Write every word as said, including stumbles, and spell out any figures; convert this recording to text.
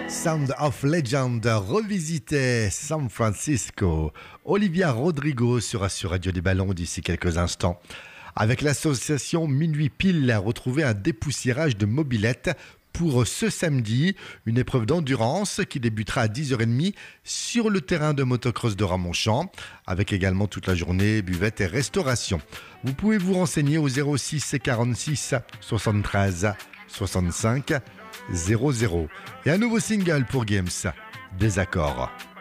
Sound of Legend revisité San Francisco. Olivia Rodrigo sera sur Radio des Ballons d'ici quelques instants. Avec l'association Minuit Pile, retrouver un dépoussiérage de mobylettes pour ce samedi, une épreuve d'endurance qui débutera à dix heures trente sur le terrain de motocross de Ramonchamp, avec également toute la journée buvette et restauration. Vous pouvez vous renseigner au zéro six quarante-six soixante-treize soixante-cinq zéro zéro. Et un nouveau single pour Games, Désaccord.